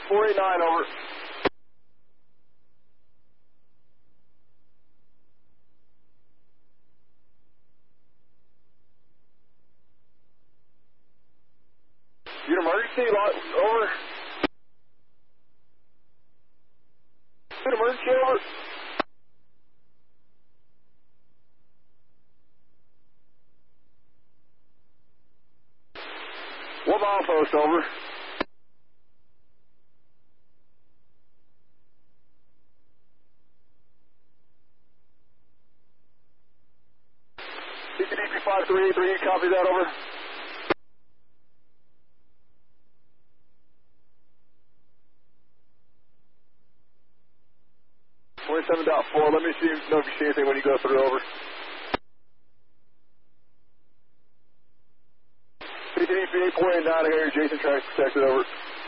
489, over. Unit emergency, over. Unit emergency, over. One mile post, over. CCDP 5383, copy that, over. 27.4, let me know if you see anything when you go through, over. CCDP 8.89, I hear you, Jason, track protected, over.